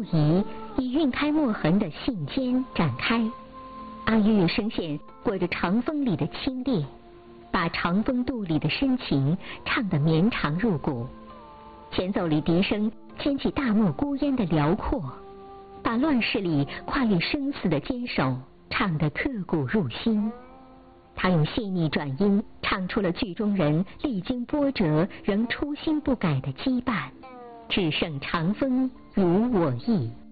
移，以晕开墨痕的信笺展开。阿玉声线裹着长风里的清冽，把长风渡里的深情唱得绵长入骨。前奏里笛声牵起大漠孤烟的辽阔，把乱世里跨越生死的坚守唱得刻骨入心。他用细腻转音唱出了剧中人历经波折仍初心不改的羁绊，只剩长风如我意。